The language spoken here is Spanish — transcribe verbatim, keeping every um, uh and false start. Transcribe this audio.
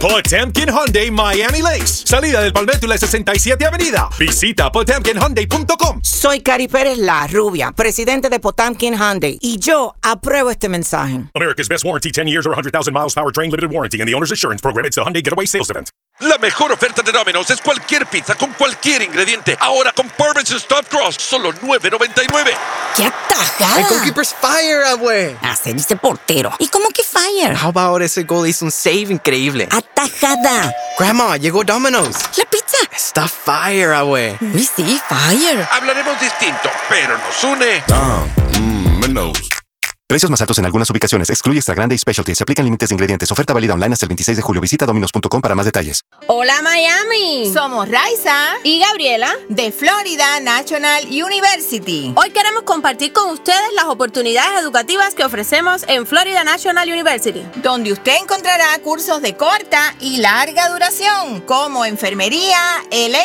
Potemkin Hyundai Miami Lakes. Salida del Palmetto y la sesenta y siete Avenida. Visita potemkin hyundai punto com. Soy Cari Pérez, la rubia, presidente de Potemkin Hyundai. Y yo apruebo este mensaje. America's best warranty, ten years or one hundred thousand miles powertrain limited warranty and the owner's insurance program. It's a Hyundai Getaway Sales Event. La mejor oferta de Domino's es cualquier pizza con cualquier ingrediente. Ahora con Bourbon's Stuffed Crust, solo nueve noventa y nueve. ¡Qué atajada! El goalkeeper's fire, abue. Hacer ese portero. ¿Y cómo que fire? How about ese gol hizo un save increíble? ¡Atajada! Grandma, llegó Domino's. ¿La pizza? Está fire, abue. Uy, sí, fire. Hablaremos distinto, pero nos une. Dom, mmm, Domino's. Precios más altos en algunas ubicaciones. Excluye Extra Grande y Specialty. Se aplican límites de ingredientes. Oferta válida online hasta el veintiséis de julio. Visita dominos punto com para más detalles. Hola Miami, somos Raiza y Gabriela de Florida National University. Hoy queremos compartir con ustedes las oportunidades educativas que ofrecemos en Florida National University, donde usted encontrará cursos de corta y larga duración como enfermería, electricidad,